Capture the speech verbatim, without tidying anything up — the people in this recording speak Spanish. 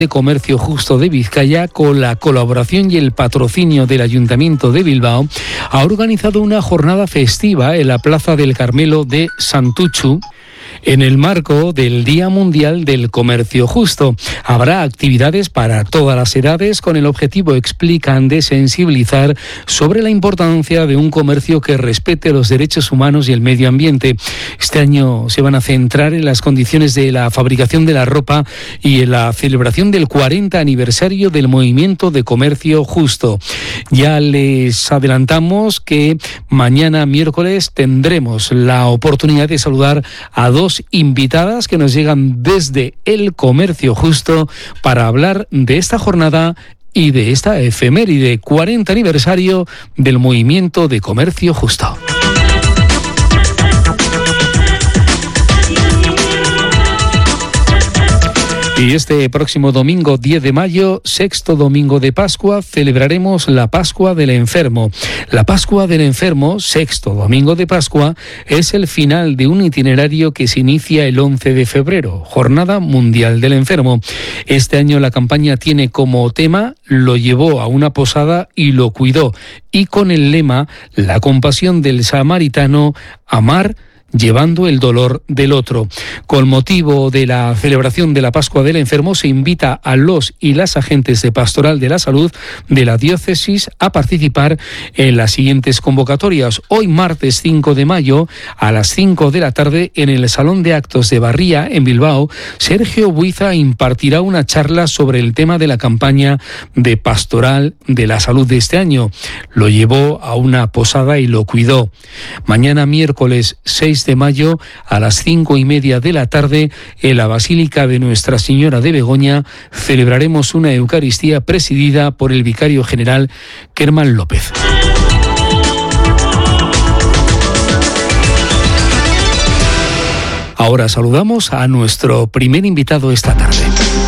de Comercio Justo de Vizcaya, con la colaboración y el patrocinio del Ayuntamiento de Bilbao, ha organizado una jornada festiva en la Plaza del Carmelo de Santuchu, en el marco del Día Mundial del Comercio Justo. Habrá actividades para todas las edades con el objetivo, explican, de sensibilizar sobre la importancia de un comercio que respete los derechos humanos y el medio ambiente. Este año se van a centrar en las condiciones de la fabricación de la ropa y en la celebración del cuarenta aniversario del Movimiento de Comercio Justo. Ya les adelantamos que mañana miércoles tendremos la oportunidad de saludar a dos invitadas que nos llegan desde el Comercio Justo para hablar de esta jornada y de esta efeméride, cuarenta aniversario del Movimiento de Comercio Justo. Y este próximo domingo diez de mayo, sexto domingo de Pascua, celebraremos la Pascua del Enfermo. La Pascua del Enfermo, sexto domingo de Pascua, es el final de un itinerario que se inicia el once de febrero, Jornada Mundial del Enfermo. Este año la campaña tiene como tema "Lo llevó a una posada y lo cuidó", y con el lema "La compasión del samaritano, amar llevando el dolor del otro". Con motivo de la celebración de la Pascua del Enfermo, se invita a los y las agentes de Pastoral de la Salud de la diócesis a participar en las siguientes convocatorias. Hoy, martes cinco de mayo, a las cinco de la tarde, en el Salón de Actos de Barría, en Bilbao, Sergio Buiza impartirá una charla sobre el tema de la campaña de Pastoral de la Salud de este año. Lo llevó a una posada y lo cuidó. Mañana, miércoles seis de mayo, a las cinco y media de la tarde, en la Basílica de Nuestra Señora de Begoña, celebraremos una Eucaristía presidida por el vicario general Kerman López. Ahora saludamos a nuestro primer invitado esta tarde.